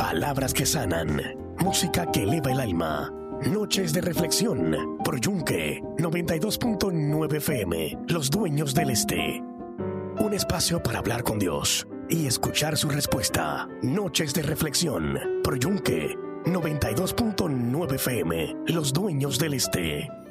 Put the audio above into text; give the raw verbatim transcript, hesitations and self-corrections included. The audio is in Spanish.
Palabras que sanan, música que eleva el alma. Noches de reflexión por Yunque noventa y dos punto nueve F M, Los Dueños del Este. Un espacio para hablar con Dios y escuchar su respuesta. Noches de reflexión por Yunque noventa y dos punto nueve F M, Los Dueños del Este.